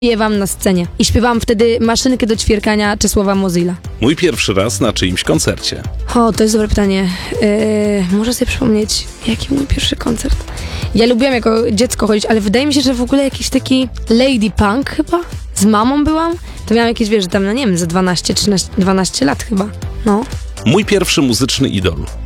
Śpiewam na scenie. I śpiewałam wtedy Maszynkę do ćwierkania Czesława Mozilla. Mój pierwszy raz na czyimś koncercie. O, to jest dobre pytanie. Muszę sobie przypomnieć, jaki mój pierwszy koncert. Ja lubiłam jako dziecko chodzić, ale wydaje mi się, że w ogóle jakiś taki lady punk chyba. Z mamą byłam. To miałam jakieś, wiesz, tam, no nie wiem, ze 12, 13, 12 lat chyba. No. Mój pierwszy muzyczny idol.